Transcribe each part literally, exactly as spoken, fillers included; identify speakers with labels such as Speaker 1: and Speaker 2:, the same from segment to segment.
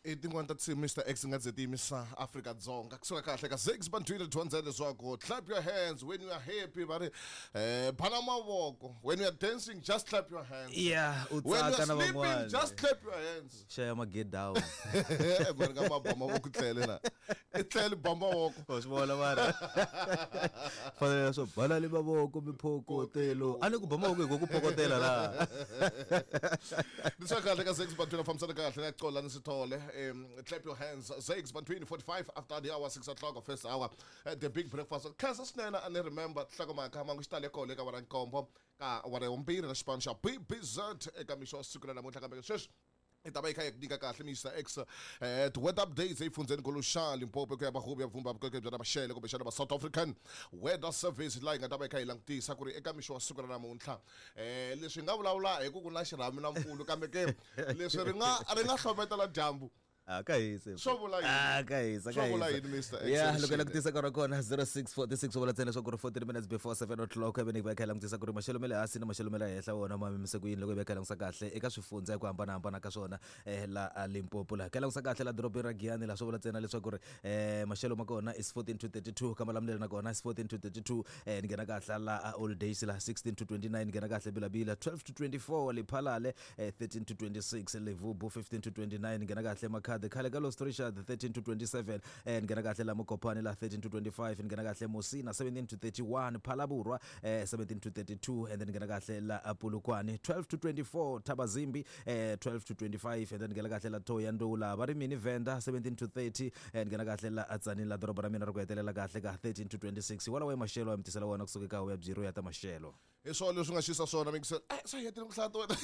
Speaker 1: itin'wana ta Mister X nga ze timisa Africa Dzonga kusuka kahle ka six bantwini twenzele swako clap your hands when you are happy bari eh phana mavoko when you are dancing just clap your hands
Speaker 2: yeah
Speaker 1: utsaka na van'wana just clap your hands
Speaker 2: shaya ma get down
Speaker 1: bari nga maboma voko tlele la itlele bomba voko
Speaker 2: usibona mara fanele so bhala le mavoko miphokotelo ane ku bomba voko ngokuphokotela la
Speaker 1: Kusuka kahle ka six bantwini famsana kahle ngacola nisithole um clap your hands six bantwini forty-five after the hour six o'clock first hour uh, the big breakfast khansa sinena and remember hlako makhama ngishitale khole ka warankombo ka ware umpiri na sponsor B B Z eka misho sikula namuhla kambe shesh itaba ikhaya kunika kahle Mister X eh to weather updates efundzeni kolushali Limpopo kuya bahubi yavumba bukeke bya bashele kumbe shana ba South African weather service la ngataba ikhaya langtisa kuri eka misho sikula namuhla eh leswi nga vulavula hi ku kuna xirhami na mpfulu kambe ke leswi ringa ringa hlometela dyambu
Speaker 2: akayise
Speaker 1: Shobula yini
Speaker 2: akayise
Speaker 1: Shobula yini Mister X
Speaker 2: yeah lokela kutisa ka kona zero six four six wala tsena swa ku forty minutes before seven o'clock ebe nikubekela ngitisa ku mashelo mele hasi na mashelo mele ehla wona mami misekuyini loko ibekela ngisa kahle eka swifundza ku hambana hambana ka swona eh la Limpopo la kela ngisa kahle la drop ra Giyani la swo vula tsena leswaku ri eh mashelo ma kona is fourteen to thirty-two kama lamlele na kona is fourteen to thirty-two eh ngena kahle la old days la sixteen to twenty-nine ngena kahle bila bila twelve to twenty-four liphalale eh thirteen to twenty-six levubu fifteen to twenty-nine ngena kahle makhade khale ka lo the thirteen to twenty-seven and ngena kahle la Mokopane la thirteen to twenty-five and ngena kahle Mosina seventeen to thirty-one Phalaburwa eh seventeen to thirty-two and then ngena kahle la Apulukwane twelve to twenty-four Tabazimbi eh twelve to twenty-five and then ngena kahle la Thoyandula bari mini Venda seventeen to thirty and ngena kahle la Atsani la doroba ra mina ri ku hetelela kahle ka thirteen to twenty-six wala wa mashelo amtisela wona kusuka ka ya bziro ya ta mashelo
Speaker 1: eso leswi nga xisa swona mingise eh sayetela kuhlata wena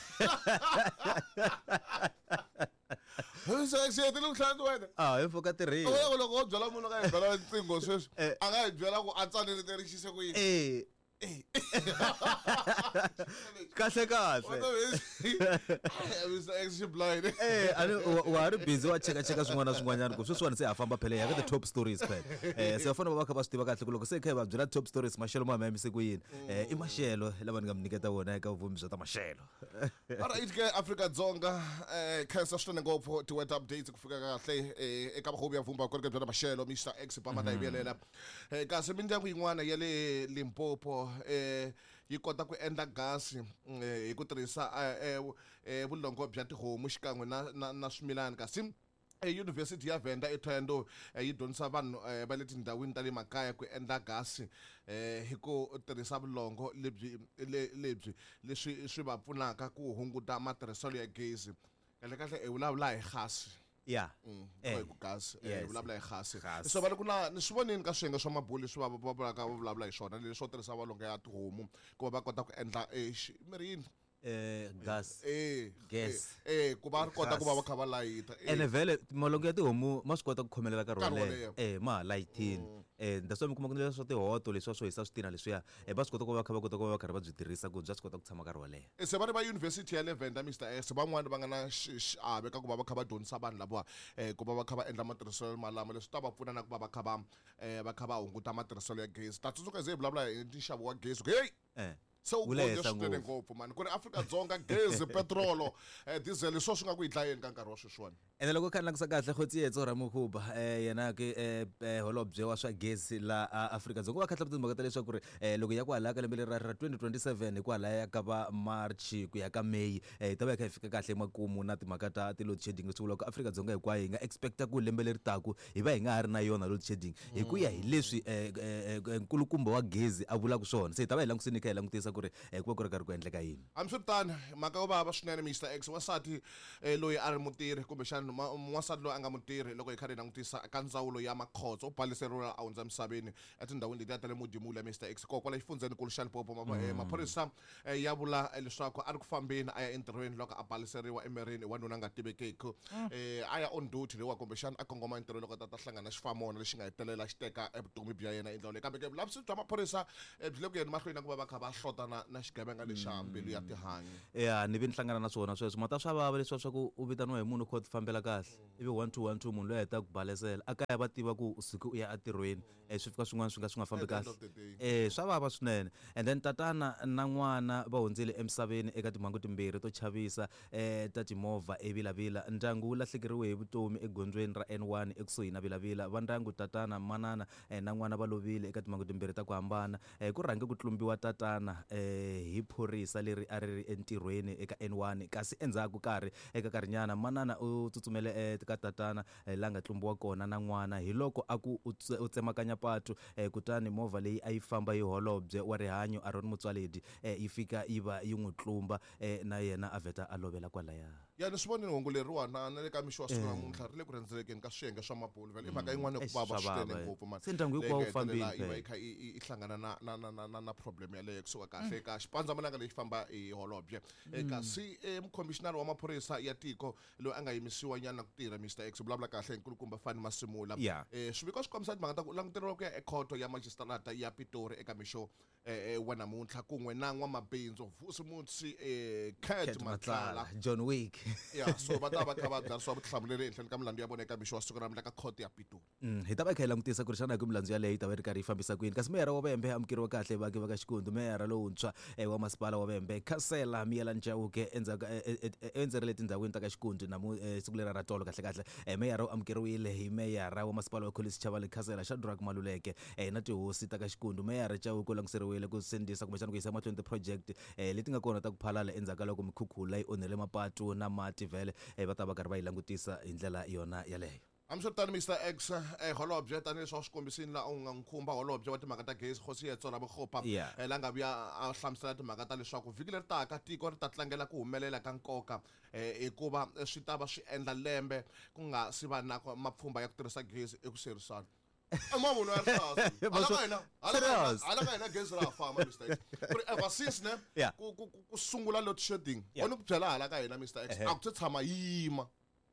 Speaker 1: Huse siyetela kuhlata wena
Speaker 2: ah efoka tirhi
Speaker 1: oya loko u byala munhu ka hi byala ncingo sweswi a nga hi byala ku atsanele terixise ku yini
Speaker 2: eh kahle kahle
Speaker 1: Mister X blind
Speaker 2: eh ani wa ri busy wa cheka cheka swin'wana swin'wanyana ku sweswi se afamba phela ya ka the top stories phela eh se afana baba kha ba swi tiva kahle ku loko se kha ba byela top stories mashelo ma mami se ku yini eh i mashelo lava ni nga mniketa wona eka vumbi bya ta mashelo
Speaker 1: alright ke Africa Dzonga eh khansa swona ngopfu to weather updates kufika kahle eh eka bahubi ya vumba ku ri bya mashelo Mister X pa mata ibelela eh kasi mindyangu yin'wana ya le Limpopo eh yi kota ku endla gas eh hi ku tirhisa eh vulongo bya tihomu xikan'we na na swimilana kasi University ya Venda eThando yi dyondzisa vanhu va le tindhawini ta le makaya ku endla gas eh hi ku tirhisa vulongo lebyi lebyi leswi swi va pfunaka ku hunguta matirhiselo ya gezi kahle kahle e vulavula hi gas
Speaker 2: yeah
Speaker 1: eh ku gas eh vulavula hi gas so va kuna ni swivonini ka swiyenge swa mabuli swi va vulavulaka vulavula hi swona leswo tirhisa valongo ya tihomu ku va kota ku endla mirini
Speaker 2: eh gas
Speaker 1: eh
Speaker 2: gas
Speaker 1: eh ku va kota ku va va kha va layita
Speaker 2: ene vele malongo ya tihomu ma swi kota ku khomelela ka role eh ma lighting eh ndaswa mi kuma ku leswa tihoto leswa swo hisa switina leswiya eh ba swi kota ku va kha va kota ku va karhi va byi tirhisa ku bya swi kota ku tshama ka role
Speaker 1: eh se va ri va University ya Venda Mister X van'wana va nga na xiave ka ku va va kha va dyondzisa vanhu lava eh ku va va kha va endla matirhiselo malama leswi ta va pfuna na ku va va kha va eh va kha va hunguta matirhiselo ya gezi ta tsundzuka ze vulavula hi nxavo wa gezi hey
Speaker 2: eh
Speaker 1: so kuleswa ngopfu man ku ri Africa Dzonga gezi petrolo eh diesel swo swi nga ku hi dlayeni ka nkarhi wa sweswiwani
Speaker 2: ene loko khana ku sa kahle khotsi yetso ra mukhuba eh yena ke eh holobye wa swa gezi la Africa Dzonga wa khatla timhaka ta leswaku ri eh loko ya ku halaka lembe ra twenty twenty-seven ku hala ya ka va March ku ya ka May eh ta va ka fika kahle makumu na timhaka ta ti load shedding swi vula ku Africa Dzonga hinkwayo hi nga expecta ku lembe leri taku hi va hi nga ha ri na yona load shedding hi ku ya hi leswi eh nkulukumba wa gezi a vula ku swona se ta va hi langusini ka hi langutisa ku ri ku va ku ri karhi ku endleka yini
Speaker 1: hambiswiritano mhaka yo vava swinene Mister X wasati loyi a ri mutirhi kumbe xana n'wansati loyi a nga mutirhi loko hi karhi hi langutisa ka ndzawulo ya makhotso u baliseriwa a hundza emisaveni etindhawini letiya ta le Mudimula Mister X kokwala xifundzeni kulu xa Limpopo maphorisa ya vula leswaku a ri ku fambeni a ya entirhweni loko a baliseriwa emirini wanuna nga tivekeki eh a ya on duty lewa kumbe xana a kongoma entirho loko ta ta hlangana xifamona lexi nga hetelela xi teka evutomi bya yena endlawu leyi kambe ke vulavisisi bya maphorisa byi le ku yeni mahlweni na ku va va kha va hlota langutana na xigevenga lexi hambi ya tihanyi.
Speaker 2: ya ni vi ni hlangana na swona sweswo mata swa vava leswi swa ku u vitaniwa hi munhu kho ti fambela kahle ivi one two one two munhu loyi heta ku balesela a kaya va tiva ku usuku u ya entirhweni um swi fika swin'wana swi nga swi nga fambi kahle um swa vava swinene and then tatana na n'wana va hundzile emisaveni eka timhangu timbirhi to chavisa um ta timovha evilavila ndyangu wu lahlekeriwe hi vutomi egondzweni ra N one ekusuhi na vilavila va ndyangu tatana manana na n'wana va lovile eka timhangu timbirhi ta ku hambana um ku rhange ku tlumbiwa tatana um hi phorisa leri a ri ri entirhweni eka N one kasi endzhaku karhi eka karhinyana manana u tsutsumele eka tatana la nga tlumbiwa kona na n'wana hi loko a ku u tsemakanya patu kutani movha leyi a yi famba hi holobye wa rihanyo Aaron Motsoaledi yi fika yi va yi n'wi tlumba na yena a vheta a lovela kwalaya.
Speaker 1: Ya ni swi vonile hungu leriwana na le ka mixo wa siku namuntlha ri le ku rhendzelekeni ka swiyenge swa mabulu vele i mhaka yin'wana ya ku vava switene ngopfu mani
Speaker 2: se ndyangu hinkwawo wu fambile
Speaker 1: yi va yi kha i hlangana na na na na na problem yaleyo kusuka kahle eka xipandzamananga lexi famba hi holobye kasi mukhomishinari wa maphorisa ya tiko loyi a nga yimisiwa nyana ku tirha Mister X vulavula kahle nkulukumba Fani Masimula swiviko swi kombisa timhaka ta ku languteriwa ku ya ekhoto ya magistrata ya Pitori eka mixo wa namuntlha kun'we na n'wamabindzu Vusimusi Kurt Matlala
Speaker 2: John Wick
Speaker 1: ya so va ta va kha va byarisiwa vutihlamuleri ehenhleni ka milandzu ya vona eka mixo wa siku namuntlha ka khoto ya Pitori.
Speaker 2: hi ta va hi kha hi langutisa ku ri xana hi ku milandzu yaleyo yi ta va yi ri karhi yi fambisa kwini kasi meyara wa Vhembe amukeriwa kahle vaaki va ka Xikundu meyara lowuntshwa wa masipala wa Vhembe Khasela Miyela Chauke endzeriwile tindhawini ta ka Xikundu na siku lera ra tolo kahle kahle meyara u amukeriwile hi meyara wa masipala wa College Chavale Khasela Shadrack Maluleke na tihosi ta ka Xikundu meyara Chauke u languteriwile ku sendisa kumbexana ku yisa mahlweni ti-project leti nga kona ta ku phalala endzhaku ka loko mikhukhula yi onhele mapatu na mati vhele va ta va karhi va yi langutisa hi ndlela yona yaleyo.
Speaker 1: Hambiswiritano Mister X holobye tanihileswi a swi kombisini la u nga n'wi khumba holobye wa timhaka ta gezi Kgosi Yetsola Mokgopa la nga vuya a hlamusela timhaka ta leswaku vhiki leri taka tiko ri ta tlangela ku humelela ka nkoka hikuva swi ta va swi endla lembe ku nga si va na mapfhumba ya ku tirhisa gezi ekuserisana. Mavunwa ya hlasi ala ka hina ala ka hina gezi ra famba Mister X ku ri ever since ne ku sungula load shedding oni ku byela hala ka hina Mister X a ku se tshama yima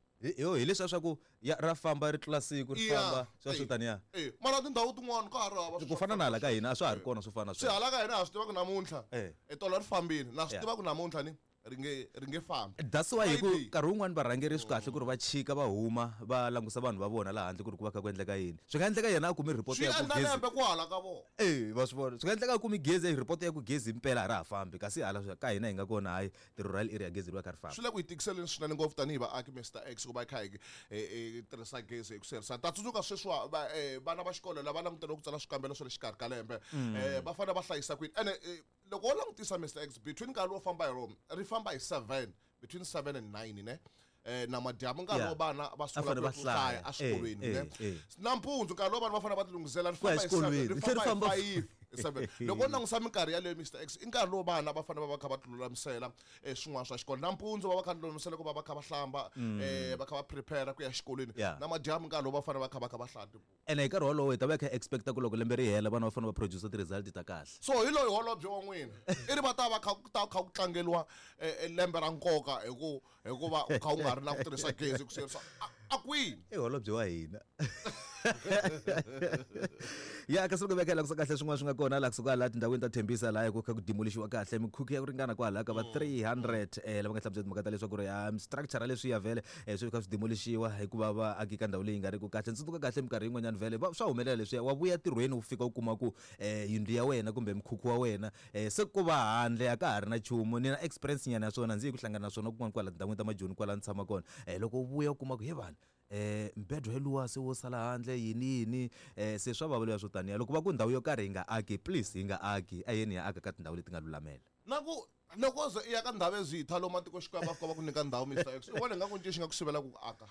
Speaker 2: yo hi leswi swa ku ya ra famba ri tlula siku ri famba swa swo taniya
Speaker 1: eh mara tindhawu tin'wana ka ha ri hava
Speaker 2: ku fana na hala ka hina a swa ha ri kona swo fana
Speaker 1: swi hala ka hina a swi tiva ku namuntlha e tolo ri fambile na swi tiva ku namuntlha ni ringe ringe fambi
Speaker 2: that's why ku nkarhi wun'wani varhangeri swi kahle ku ri va chika va huma va langusa vanhu va vona laha handle ku ri ku va kha ku endleka yini swi nga endleka yena a kumi report ya ku gezi
Speaker 1: lembe ku hala ka vona
Speaker 2: eh va swi vona swi nga endleka a kumi gezi report ya ku gezi impela a ra ha fambi kasi hala ka hina hi nga kona hayi ti-rural area gezi ri va kha ri famba
Speaker 1: swi le ku hi tikiseleni swinene ngopfu tanihi vaaki Mister X ku va kha hi tirhisa gezi hi ku serisana ta tsundzuka sweswiwa vana va xikolo lava langutele ku tsala swikambelo swa le xikarhi ka lembe va fanele va hlayisa kwini ene loko wo langutisa Mister X between nkarhi wo famba hi rona ri famba hi seven between seven and nine ne eh na madyamu nkarhi wo vana va sungula ku hlaya eswikolweni ne nampundzu nkarhi wo vana va fanele va tilunghisela ri famba hi seven ri famba hi five loko langusa minkarhi yaleyo Mister X i nkarhi lowu vana va fanele va va kha va tilulamisela swin'wana swa xikolo nampundzu va va kha tilulamisela ku va va kha va hlamba va kha va prepare ku ya xikolweni na madyamu nkarhi lowu va fanele va kha va kha va hlaya
Speaker 2: ene hi nkarhi wolowo hi ta va kha expecta ku loko lembe ri hela vana va fanele va produce ti-result ta kahle
Speaker 1: so hi loyi holobye wa n'wina i ri va ta va kha ku tlangeliwa lembe ra nkoka hikuva u kha u nga ri na ku tirhisa gezi ku serisa a kwini
Speaker 2: i holobye wa hina ya kasi loko vekela kusa kahle swin'wana swi nga kona laha kusuka laha tindhawini ta Thembisa laha ku kha ku demolixiwa kahle mikhukhu ya ku ringana kwalaha ka va three hundred lava nga hlamusela timhaka ta leswaku ri structure leswi ya vhele swi kha swi demolixiwa hikuva va aki ka ndhawu leyi nga ri ku kahle ntsundzuka kahle minkarhi yin'wanyana vhele swa humelela leswiya wa vuya tirhweni u fika u kuma ku yindlu ya wena kumbe mikhukhu wa wena se ku va handle a ka ha ri na nchumu ni na experience nyana ya swona ndzi yi ku hlangana na swona kun'wana kwala tindhawini ta majoni kwala ni tshama kona loko u vuya u kuma ku he vanhu eh mbedwa luwa se wo sala handle yini yini eh se swa vavulwa swo taniya loko va ku ndhawu yo karhi hi nga aki please hi nga aki a yeni ya aka ka tindhawu leti nga lulamela
Speaker 1: na ku loko ze i ya ka ndhawu ezitha lo matiko xikwembu va fika va ku nyika ndhawu Mister X u vona nga ku nci xi nga ku sivela ku aka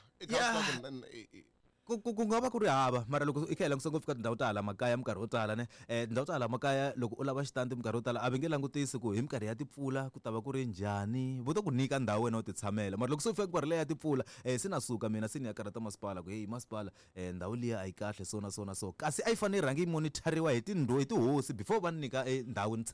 Speaker 2: ku nga va ku ri hava mara loko i kha hi langutisa ngopfu ka tindhawu ta hala makaya minkarhi yo tala ne um tindhawu ta hala makaya loko u lava xitandi minkarhi yo tala a va nge langutisi ku hi minkarhi ya timpfula ku ta va ku ri njhani vo ta ku nyika ndhawu wena u ti tshamela mara loko se u fika nkarhi leyi ya timpfula um se na suka mina se ni ya karata masipala ku heyi masipala um ndhawu liya a yi kahle so na so na so kasi a yi fanele yi rhangi yi monitoriwa hi tindho hi tihosi before va ni nyika ndhawu ni tshama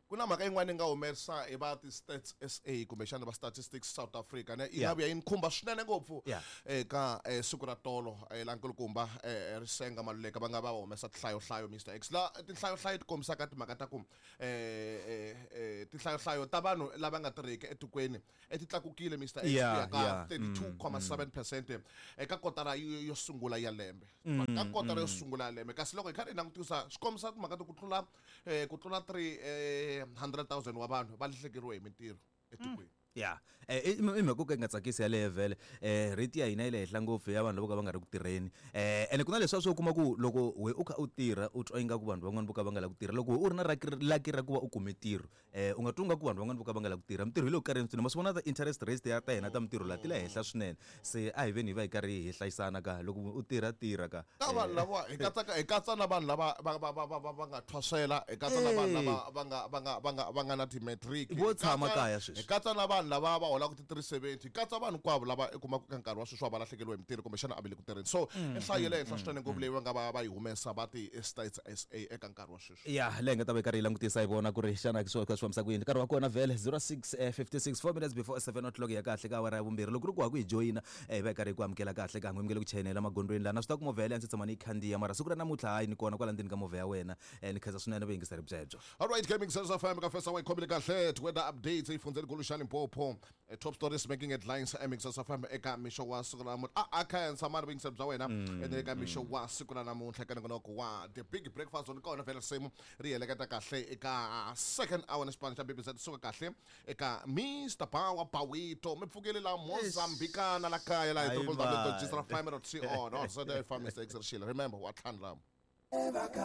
Speaker 1: kuna mhaka yin'wana yi nga humerisa hi va ti-Stats S A kumbe xana va Statistics South Africa ne yi
Speaker 2: Yeah.
Speaker 1: nga vuya yi ni khumba swinene ngopfu
Speaker 2: Yeah.
Speaker 1: eka eh, siku ra tolo eh, la nkulukumba eh, risenga maluleka va nga va humesa tinhlayohlayo Mister X la tinhlayohlayo ti kombisaka timhaka ta ku eh, eh, eh, tinhlayohlayo ta vanhu lava nga tirheki etikweni eh, ti tlakukile Mister X
Speaker 2: Yeah,
Speaker 1: ku ya ka
Speaker 2: yeah.
Speaker 1: thirty-two point seven percent eka kotara yo yo sungula ya lembe
Speaker 2: Mm,
Speaker 1: ka kotara yo sungula ya lembe kasi loko hi karhi hi langutisa swi kombisa timhaka ta ku tlula eh, ku tlula three hundred thousand wa vanhu va lahlekeriwe hi mintirho etikweni.
Speaker 2: ya eh i mhaka ku nga tsakisi ya lehe vele eh rate ya hina yi le henhla ngopfu ya vanhu lavo ka va nga ri ku tirheni eh ene ku na leswi swo kuma ku loko we u kha u tirha u twa inga ku vanhu van'wana vo ka va nga la ku tirha loko u ri na laki ra ku va u kume tirho eh u nga tunga ku vanhu van'wana vo ka va nga la ku tirha mintirho hi lo kareni swinene ma swi vona ta interest rate ya ta hina ta mintirho la ti le henhla swinene se a hi veni hi va hi karhi hi hlayisana ka loko u tirha tirha ka
Speaker 1: Ka vanhu lava hi katsa hi katsa na vanhu lava va va va va va nga thwasela hi katsa na vanhu lava va nga va nga va nga va nga na ti-matric
Speaker 2: vo tshama kaya sweswi
Speaker 1: hi katsa na vanhu lava va holaka ti-three seventy katsa vanhu kwavo lava i kumaka ka nkarhi wa sweswi va lahlekeriwe hi mintirho kumbe xana a va le ku tirheni so nhlayo ya le henhla swinene ngopfu leyi va nga va va yi humesa va ti-Stats S A eka nkarhi wa sweswi.
Speaker 2: ya leyi nga ta va yi karhi yi langutisa hi vona ku ri xana swo swi fambisa ku yini nkarhi wa kona vhele zero six fifty-six four minutes before seven o'clock ya kahle ka awara ya vumbirhi loko ri ku wa ku hi joyina hi va hi karhi hi ku amukela kahle ka n'wimukele ku chayinela magondweni lana swi ta ku movha ya le ndzi tshama ni yi khandziya mara siku ra namuntlha hayi ni kona kwala ndzeni ka movha ya wena ni khensa swinene vayingiseri byebyo.
Speaker 1: Alright, gaming sales of America first away khomile kahle weather updates ifundzeni khulu xa Limpopo top stories making headlines gaming sales of America eka misho wa siku ra namuntlha a khensa mani vayingiseri bya wena ende eka misho wa siku ra namuntlha eka nongonoko wa the big breakfast on kona vele simu ri heleketa kahle eka second hour na xipano xa B B Z suka kahle eka Mister Power Pawito mi pfukele la Mozambicana la kaya la hi
Speaker 2: Hayi
Speaker 1: w w w
Speaker 2: man.
Speaker 1: dot gisrafime dot co no so there for Mister X Rishila remember what Thandlam